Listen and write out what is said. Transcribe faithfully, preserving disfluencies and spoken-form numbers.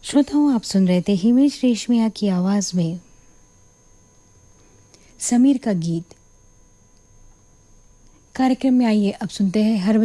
श्रोताओं, आप सुन रहे थे हिमेश रेशमिया की आवाज में समीर का गीत। कार्यक्रम में आइए अब सुनते हैं हर